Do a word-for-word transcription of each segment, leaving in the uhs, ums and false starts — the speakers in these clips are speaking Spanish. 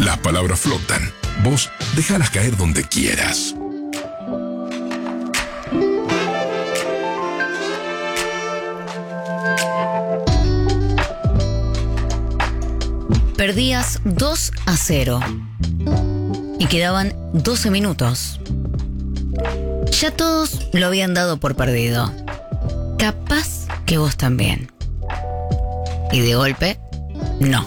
Las palabras flotan. Vos déjalas caer donde quieras. Perdías dos a cero y quedaban doce minutos. Ya todos lo habían dado por perdido. Capaz que vos también. Y de golpe, no.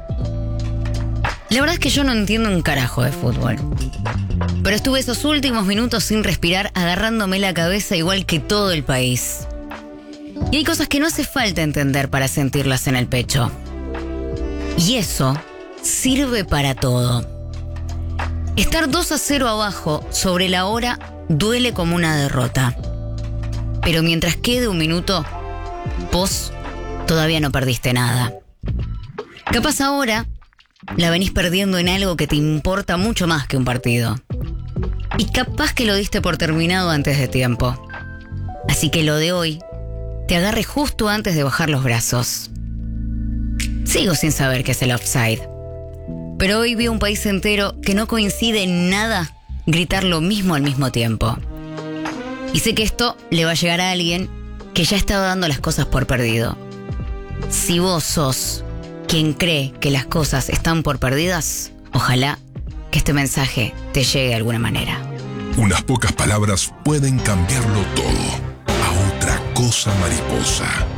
La verdad es que yo no entiendo un carajo de fútbol. Pero estuve esos últimos minutos sin respirar, agarrándome la cabeza igual que todo el país. Y hay cosas que no hace falta entender para sentirlas en el pecho. Y eso sirve para todo. Estar dos a cero abajo sobre la hora duele como una derrota. Pero mientras quede un minuto, vos todavía no perdiste nada. Capaz ahora la venís perdiendo en algo que te importa mucho más que un partido. Y capaz que lo diste por terminado antes de tiempo. Así que lo de hoy te agarre justo antes de bajar los brazos. Sigo sin saber qué es el offside. Pero hoy vi un país entero que no coincide en nada gritar lo mismo al mismo tiempo. Y sé que esto le va a llegar a alguien que ya estaba dando las cosas por perdido. Si vos sos quien cree que las cosas están por perdidas, ojalá que este mensaje te llegue de alguna manera. Unas pocas palabras pueden cambiarlo todo. A otra cosa mariposa.